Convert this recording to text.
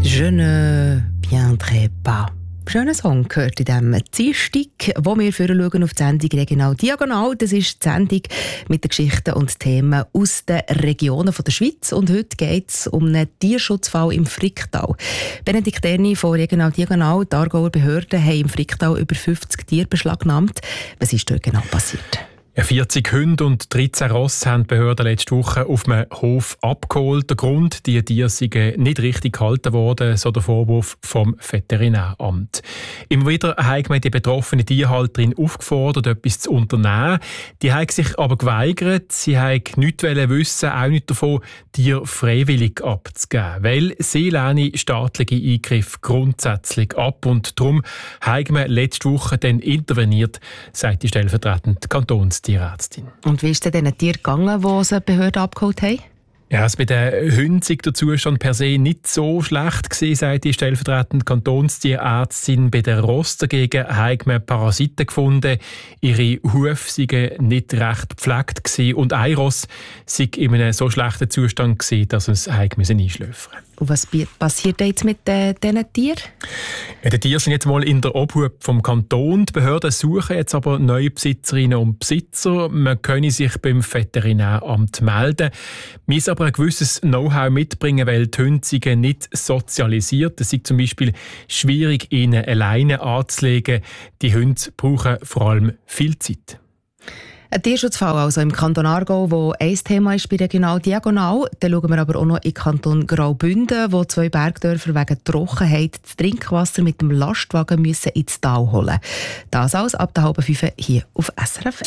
Je ne viendrai pas. Schöner Song gehört in diesem Dienstag, wo wir schauen auf die Sendung «Regional Diagonal». Das ist die Sendung mit den Geschichten und Themen aus den Regionen der Schweiz. Und heute geht es um einen Tierschutzfall im Fricktal. Benedikt Erni von «Regional Diagonal», die Aargauer Behörden haben im Fricktal über 50 Tiere beschlagnahmt. Was ist dort genau passiert? 40 Hunde und 13 Rosse haben die Behörden letzte Woche auf einem Hof abgeholt. Der Grund, die Tiere seien nicht richtig gehalten worden, so der Vorwurf vom Veterinäramt. Immer wieder haben wir die betroffene Tierhalterin aufgefordert, etwas zu unternehmen. Die haben sich aber geweigert. Sie haben nichts wissen, auch nicht davon, Tiere freiwillig abzugeben. Weil sie lehnen staatliche Eingriffe grundsätzlich ab. Und darum haben wir letzte Woche dann interveniert, sagt die stellvertretende Kantonstierärztin. Und wie ist es diesen Tieren gegangen, die sie die Behörden abgeholt haben? Ja, bei den Hunden sei der Zustand per se nicht so schlecht gewesen, sagt die stellvertretende Kantonstierärztin. Bei den Rossen dagegen haben wir Parasiten gefunden. Ihre Hufe seien nicht recht gepflegt gewesen. Und ein Ross sei in einem so schlechten Zustand gewesen, dass es einschläfern musste. Und was passiert jetzt mit diesen Tieren? Ja, die Tiere sind jetzt mal in der Obhut vom Kanton. Die Behörden suchen jetzt aber neue Besitzerinnen und Besitzer. Man könne sich beim Veterinäramt melden. Man muss aber ein gewisses Know-how mitbringen, weil die Hunde sind nicht sozialisiert. Es ist zum Beispiel schwierig, ihnen alleine anzulegen. Die Hunde brauchen vor allem viel Zeit. Ein Tierschutzfall also im Kanton Aargau, wo ein Thema ist bei Regional Diagonal. Dann schauen wir aber auch noch in den Kanton Graubünden, wo 2 Bergdörfer wegen Trockenheit das Trinkwasser mit dem Lastwagen müssen ins Tal holen. Das alles ab der 4:30 hier auf SRF.